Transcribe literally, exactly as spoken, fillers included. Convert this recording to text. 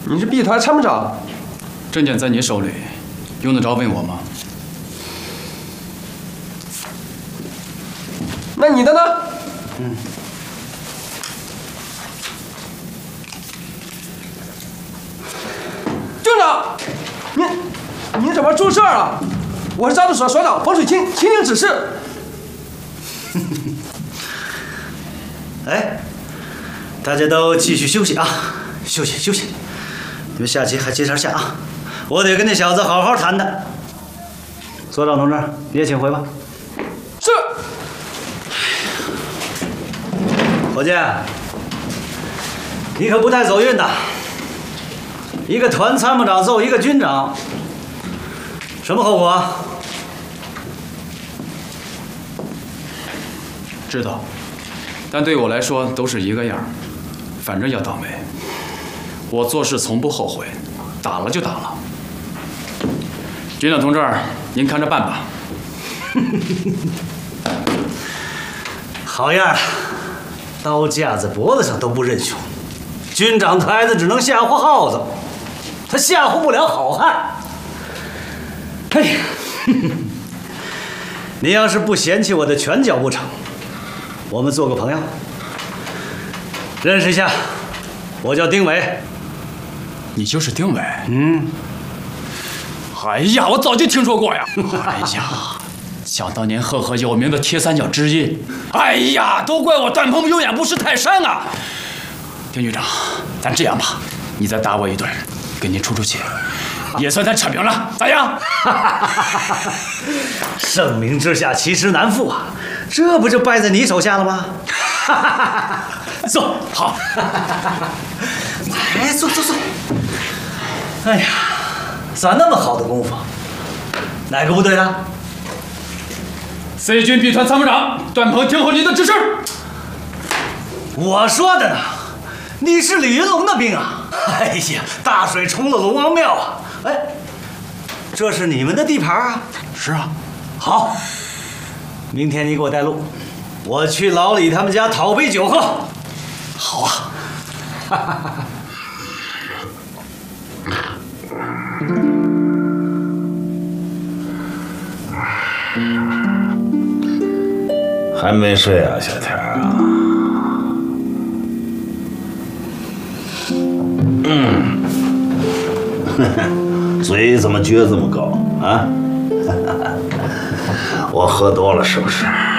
你是 B 团参谋长， 证件在你手里，用得着问我吗？ 那你的呢？ 嗯。 队长，你你怎么出事了？我是战斗所所长黄水清，请领指示。 哎，大家都继续休息啊，休息休息。你们下棋还接茬下啊！我得跟那小子好好谈谈。所长同志，你也请回吧。 是。 伙计，你可不太走运呐！一个团参谋长揍一个军长，什么后果啊？ 知道，但对我来说都是一个样，反正要倒霉。我做事从不后悔，打了就打了。军长同志，您看着办吧。 好样，刀架在脖子上都不认凶，军长台子只能吓唬耗子，他吓唬不了好汉。哎呀，你要是不嫌弃我的拳脚不成，我们做个朋友，认识一下，我叫丁伟。 你就是丁伟？ 嗯。 哎呀，我早就听说过呀！哎呀，想当年赫赫有名的铁三角之一。哎呀，都怪我段鹏有眼不识泰山啊！丁局长，咱这样吧，你再打我一顿，给您出出气，也算咱扯平了，咋样？ 盛名之下，其实难副啊，这不就败在你手下了吗？坐，好。哎，坐坐坐。哎呀。咋那么好的功夫？哪个部队的 ？C 军 B 团参谋长段鹏，听候您的指示。 我说的呢，你是李云龙的兵啊！哎呀，大水冲了龙王庙啊！哎，这是你们的地盘啊？ 是啊。 好，明天你给我带路，我去老李他们家讨杯酒喝。 好啊。哈哈哈。 还没睡啊，小田啊？嗯，嘴怎么撅这么高啊？我喝多了是不是？